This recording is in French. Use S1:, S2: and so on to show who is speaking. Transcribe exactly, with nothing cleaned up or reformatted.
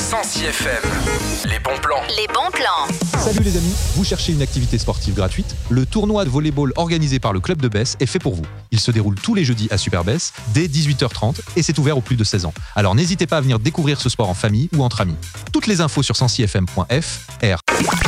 S1: Sancy F M. Les bons plans.
S2: Les bons plans.
S3: Salut les amis, vous cherchez une activité sportive gratuite? Le tournoi de volleyball organisé par le club de Besse est fait pour vous. Il se déroule tous les jeudis à Super Besse, dès dix-huit heures trente, et c'est ouvert aux plus de seize ans. Alors n'hésitez pas à venir découvrir ce sport en famille ou entre amis. Toutes les infos sur sancy f m point f r.